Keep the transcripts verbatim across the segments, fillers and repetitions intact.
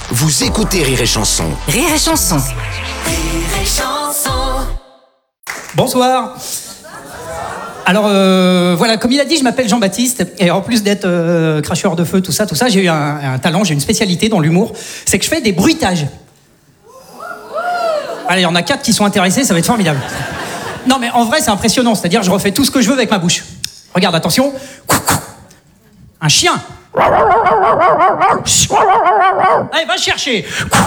Vous écoutez Rire et Chanson. Rire et Chanson. Rire et Chanson. Bonsoir. Alors euh, voilà, comme il a dit, je m'appelle Jean-Baptiste et en plus d'être euh, cracheur de feu, tout ça, tout ça, j'ai eu un, un talent, j'ai une spécialité dans l'humour, c'est que je fais des bruitages. Allez, il y en a quatre qui sont intéressés, ça va être formidable. Non mais en vrai c'est impressionnant, c'est-à-dire je refais tout ce que je veux avec ma bouche. Regarde, attention. Un chien. Allez, va chercher.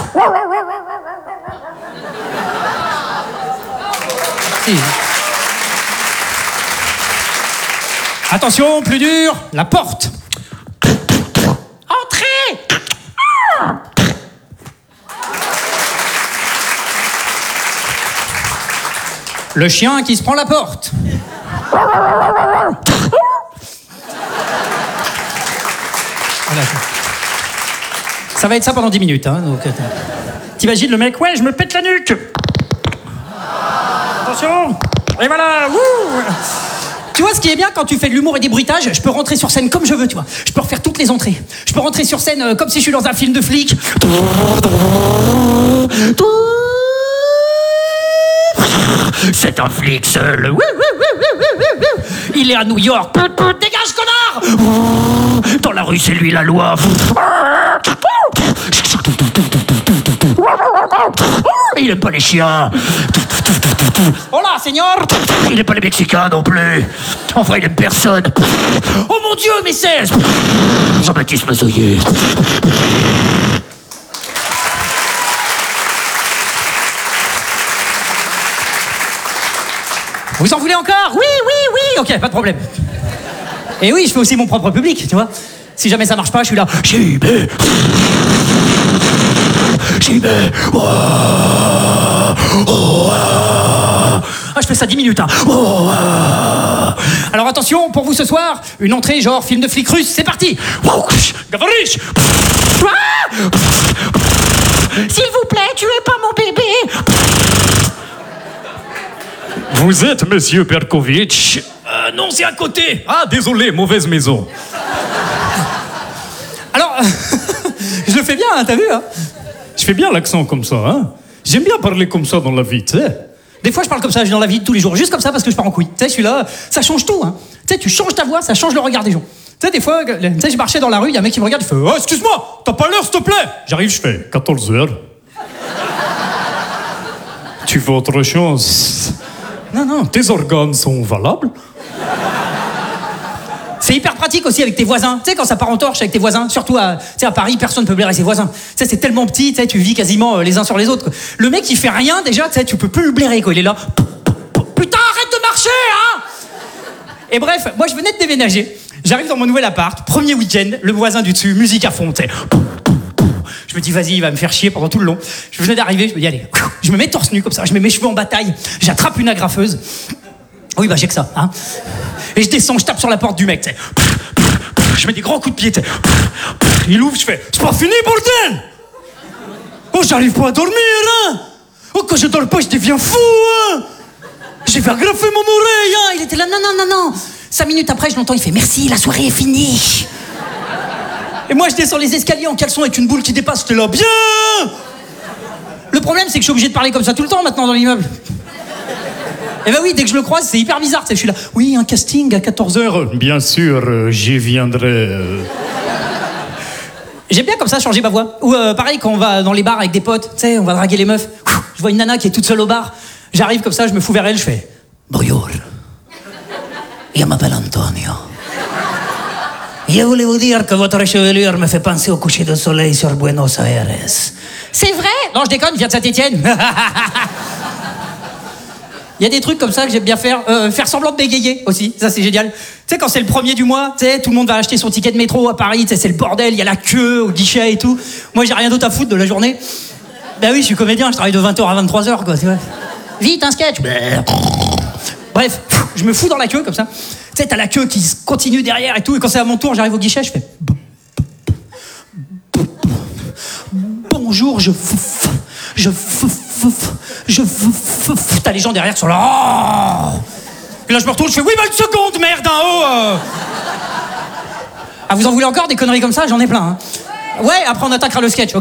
Si. Attention, plus dur, la porte. Entrez. Le chien qui se prend la porte. Voilà. Ça va être ça pendant dix minutes. Hein, donc, t'imagines le mec, ouais, je me pète la nuque. Attention. Et voilà. Wouh. Tu vois, ce qui est bien quand tu fais de l'humour et des bruitages, je peux rentrer sur scène comme je veux, tu vois. Je peux refaire toutes les entrées. Je peux rentrer sur scène euh, comme si je suis dans un film de flic. C'est un flic seul. Il est à New York. Dégage, connard! Dans la rue, c'est lui la loi. Il aime pas les chiens. Hola, señor. Il aime pas les Mexicains non plus. En vrai, il aime personne. Oh mon Dieu, mais c'est... Jean-Baptiste Mazoyer. Vous en voulez encore? Oui, oui, oui. Ok, pas de problème. Et oui, je fais aussi mon propre public, tu vois. Si jamais ça marche pas, je suis là. J'y vais. J'y vais. Oh, oh, ah, je fais ça dix minutes. Hein. Oh, alors attention, pour vous ce soir, une entrée genre film de flic russe, c'est parti. Gavarish. S'il vous plaît, tuez pas mon bébé. Vous êtes Monsieur Berkovitch? Euh, non, c'est à côté. Ah, désolé, mauvaise maison. Alors, je le fais bien, hein, t'as vu, hein? Je fais bien l'accent comme ça, hein. J'aime bien parler comme ça dans la vie, tu sais. Des fois, je parle comme ça dans la vie de tous les jours, juste comme ça parce que je pars en couille. Tu sais, je suis là, ça change tout, hein. Tu sais, tu changes ta voix, ça change le regard des gens. Tu sais, des fois, tu sais, je marchais dans la rue, il y a un mec qui me regarde, il fait « Oh, excuse-moi, t'as pas l'heure, s'il te plaît ?» J'arrive, je fais « quatorze heures. » Tu veux autre chose? Non, non, tes organes sont valables. C'est hyper pratique aussi avec tes voisins. Tu sais, quand ça part en torche avec tes voisins, surtout à, tu sais, à Paris, personne ne peut blairer ses voisins. Tu sais, c'est tellement petit, tu sais, tu vis quasiment les uns sur les autres, quoi. Le mec, il fait rien, déjà, tu sais, tu peux plus le blairer, quoi. Il est là. Putain, arrête de marcher, hein! Et bref, moi, je venais de déménager. J'arrive dans mon nouvel appart, premier week-end, le voisin du dessus, musique à fond, tu sais. Je me dis, vas-y, il va me faire chier pendant tout le long. Je venais d'arriver, je me dis, allez, je me mets torse nu comme ça, je mets mes cheveux en bataille, j'attrape une agrafeuse. Oui, bah j'ai que ça, hein. Et je descends, je tape sur la porte du mec, tu sais. Je mets des grands coups de pied, tu sais. Il ouvre, je fais, c'est pas fini, bordel! Oh, j'arrive pas à dormir, hein! Oh, quand je dors pas, je deviens fou, hein! J'ai fait agrafer mon oreille, hein! Il était là, non, non, non, non! Cinq minutes après, je l'entends, il fait, merci, la soirée est finie! Et moi, je descends les escaliers en caleçon avec une boule qui dépasse, j'étais là, bien! Le problème, c'est que je suis obligé de parler comme ça tout le temps maintenant dans l'immeuble. Eh ben oui, dès que je le croise, c'est hyper bizarre, tu sais, je suis là. Oui, un casting à quatorze heures. Bien sûr, euh, j'y viendrai. Euh... J'aime bien comme ça changer ma voix. Ou euh, pareil, quand on va dans les bars avec des potes, tu sais, on va draguer les meufs. Je vois une nana qui est toute seule au bar. J'arrive comme ça, je me fous vers elle, je fais bonjour. Je m'appelle Antonio. Je voulais vous dire que votre chevelure me fait penser au coucher de soleil sur Buenos Aires. C'est vrai? Non, je déconne, je viens de Saint-Étienne. Il y a des trucs comme ça que j'aime bien faire. Euh, faire semblant de bégayer aussi, ça c'est génial. Tu sais, quand c'est le premier du mois, tu sais, tout le monde va acheter son ticket de métro à Paris, tu sais, c'est le bordel, il y a la queue au guichet et tout. Moi, j'ai rien d'autre à foutre de la journée. Ben oui, je suis comédien, je travaille de vingt heures à vingt-trois heures, quoi, tu vois. Vite, un sketch. Bref, je me fous dans la queue comme ça. Tu sais, t'as la queue qui continue derrière et tout, et quand c'est à mon tour, j'arrive au guichet, je fais... Bonjour, je... Je... Je... T'as les gens derrière qui sont là... Oh et là, je me retourne, je fais... Oui, bah une seconde, merde, en haut euh... Ah, vous en voulez encore des conneries comme ça? J'en ai plein, hein. Ouais, après on attaquera le sketch.